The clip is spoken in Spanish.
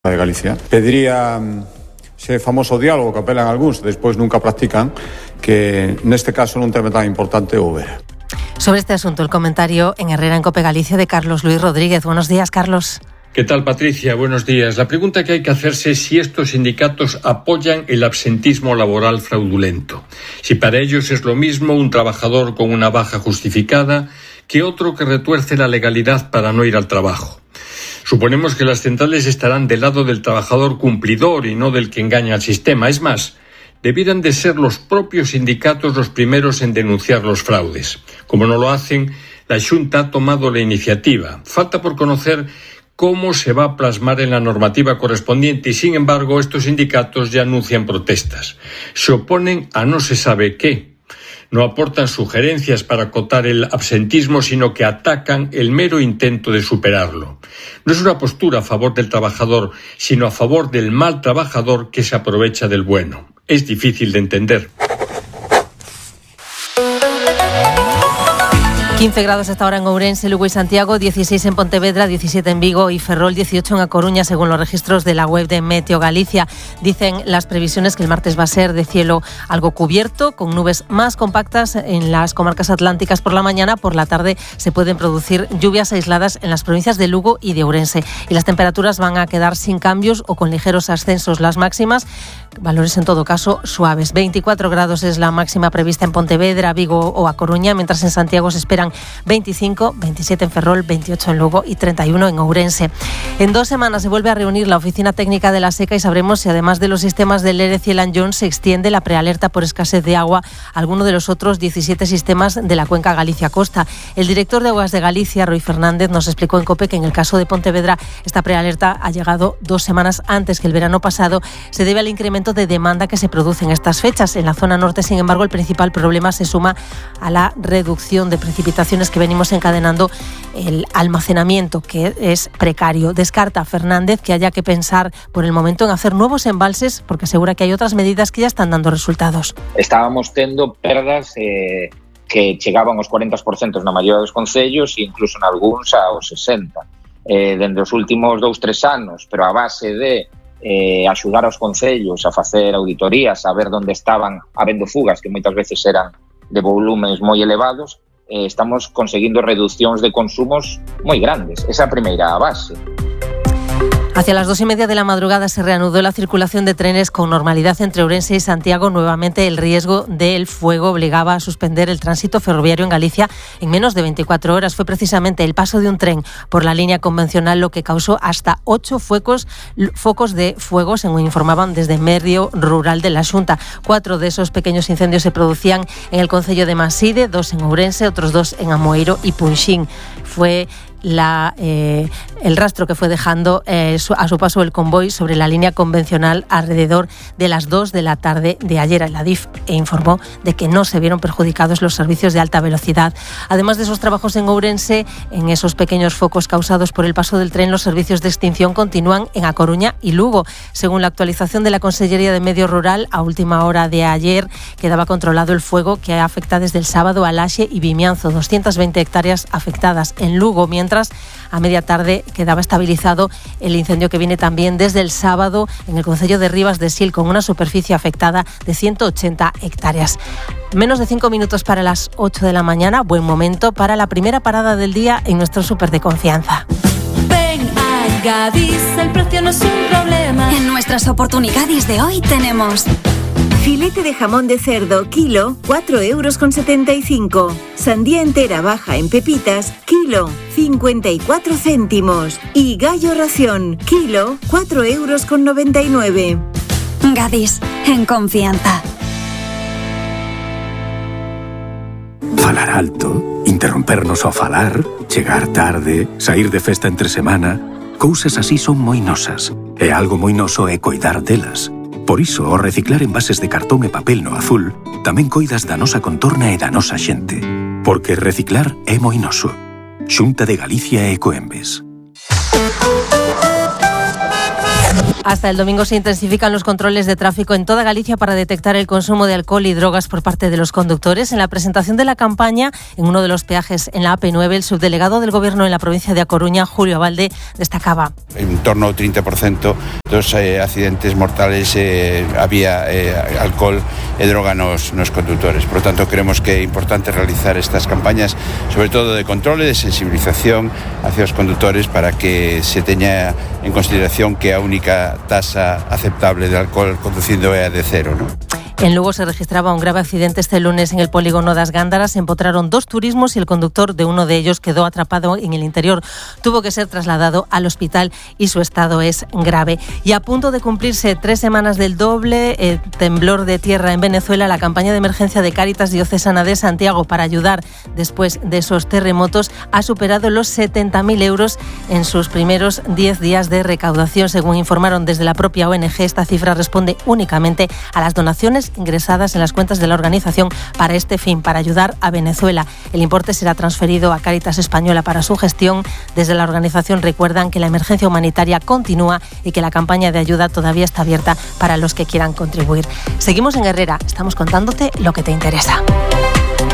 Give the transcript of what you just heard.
de Galicia. Pediría ese famoso diálogo que apelan algúns, despois nunca practican, que neste caso nun tema tan importante houbera. Sobre este asunto, el comentario en Herrera en Cope Galicia de Carlos Luis Rodríguez. Buenos días, Carlos. ¿Qué tal, Patricia? Buenos días. La pregunta que hay que hacerse es si estos sindicatos apoyan el absentismo laboral fraudulento. Si para ellos es lo mismo un trabajador con una baja justificada que otro que retuerce la legalidad para no ir al trabajo. Suponemos que las centrales estarán del lado del trabajador cumplidor y no del que engaña al sistema. Es más, debieran de ser los propios sindicatos los primeros en denunciar los fraudes. Como no lo hacen, la Xunta ha tomado la iniciativa. Falta por conocer cómo se va a plasmar en la normativa correspondiente y, sin embargo, estos sindicatos ya anuncian protestas. Se oponen a no se sabe qué. No aportan sugerencias para acotar el absentismo, sino que atacan el mero intento de superarlo. No es una postura a favor del trabajador, sino a favor del mal trabajador que se aprovecha del bueno. Es difícil de entender. 15 grados hasta ahora en Ourense, Lugo y Santiago, 16 en Pontevedra, 17 en Vigo y Ferrol, 18 en A Coruña, según los registros de la web de Meteo Galicia. Dicen las previsiones que el martes va a ser de cielo algo cubierto, con nubes más compactas en las comarcas atlánticas por la mañana. Por la tarde se pueden producir lluvias aisladas en las provincias de Lugo y de Ourense. Y las temperaturas van a quedar sin cambios o con ligeros ascensos las máximas, valores en todo caso suaves. 24 grados es la máxima prevista en Pontevedra, Vigo o A Coruña, mientras en Santiago se esperan 25, 27 en Ferrol, 28 en Lugo y 31 en Ourense. En 2 semanas se vuelve a reunir la Oficina Técnica de la Seca y sabremos si, además de los sistemas del Lérez y el Anllón, se extiende la prealerta por escasez de agua a alguno de los otros 17 sistemas de la cuenca Galicia-Costa. El director de Aguas de Galicia, Rui Fernández, nos explicó en COPE que en el caso de Pontevedra esta prealerta ha llegado 2 semanas antes que el verano pasado. Se debe al incremento de demanda que se produce en estas fechas. En la zona norte, sin embargo, el principal problema se suma a la reducción de precipitaciones que venimos encadenando, el almacenamiento, que es precario. Descarta Fernández que haya que pensar por el momento en hacer nuevos embalses, porque asegura que hay otras medidas que ya están dando resultados. Estábamos tendo perdas que chegaban aos 40% na maioría dos concellos e incluso en algúns aos 60%. Dende os últimos 2-3 anos, pero a base de axudar aos concellos a facer auditorías, a ver onde estaban habendo fugas, que moitas veces eran de volumes moi elevados, estamos conseguindo reduccións de consumos moi grandes. Esa é a primeira base. Hacia las 2:30 de la madrugada se reanudó la circulación de trenes con normalidad entre Ourense y Santiago. Nuevamente el riesgo del fuego obligaba a suspender el tránsito ferroviario en Galicia en menos de 24 horas. Fue precisamente el paso de un tren por la línea convencional lo que causó hasta 8 focos de fuego, según informaban desde medio rural de la Xunta. 4 de esos pequeños incendios se producían en el concello de Maside, 2 en Ourense, otros 2 en Amoeiro y Punxín. Fue el rastro que fue dejando a su paso el convoy sobre la línea convencional alrededor de las 2 de la tarde de ayer. El Adif informó de que no se vieron perjudicados los servicios de alta velocidad. Además de esos trabajos en Ourense, en esos pequeños focos causados por el paso del tren, los servicios de extinción continúan en A Coruña y Lugo. Según la actualización de la Consellería de Medio Rural, a última hora de ayer quedaba controlado el fuego que afecta desde el sábado a Laxe y Vimianzo, 220 hectáreas afectadas en Lugo, mientras a media tarde quedaba estabilizado el incendio que viene también desde el sábado en el concello de Rivas de Sil, con una superficie afectada de 180 hectáreas. Menos de 5 minutos para las 8 de la mañana, buen momento para la primera parada del día en nuestro súper de confianza. Ven a Gadis, el precio no es un problema. En nuestras oportunidades de hoy tenemos filete de jamón de cerdo, kilo, 4,75 €. Sandía entera baja en pepitas, kilo, 54 céntimos. Y gallo ración, kilo, 4,99 €. Gadis, en confianza. Falar alto, interrompernos ao falar, chegar tarde, sair de festa entre semana, cousas así son moi nosas. E algo moi noso é coidar delas. Por iso, ao reciclar envases de cartón e papel no azul, tamén coidas da nosa contorna e da nosa xente. Porque reciclar é moi noso. Xunta de Galicia e Ecoembes. Hasta el domingo se intensifican los controles de tráfico en toda Galicia para detectar el consumo de alcohol y drogas por parte de los conductores. En la presentación de la campaña, en uno de los peajes en la AP9, el subdelegado del Gobierno en la provincia de A Coruña, Julio Abalde, destacaba. En torno ao 30% dos accidentes mortales había alcohol e droga nos conductores. Por lo tanto, creemos que é importante realizar estas campañas, sobre todo de controle, de sensibilización hacia os conductores para que se teña en consideración que a única tasa aceptable de alcohol conduciendo é a de cero, ¿no? En Lugo se registraba un grave accidente este lunes en el polígono das Gándaras. Se empotraron 2 turismos y el conductor de uno de ellos quedó atrapado en el interior. Tuvo que ser trasladado al hospital y su estado es grave. Y a punto de cumplirse 3 semanas del doble temblor de tierra en Venezuela, la campaña de emergencia de Cáritas Diocesana de Santiago para ayudar después de esos terremotos ha superado los 70.000 euros en sus primeros 10 días de recaudación. Según informaron desde la propia ONG, esta cifra responde únicamente a las donaciones ingresadas en las cuentas de la organización para este fin, para ayudar a Venezuela. El importe será transferido a Cáritas Española para su gestión. Desde la organización recuerdan que la emergencia humanitaria continúa y que la campaña de ayuda todavía está abierta para los que quieran contribuir. Seguimos en Herrera, estamos contándote lo que te interesa.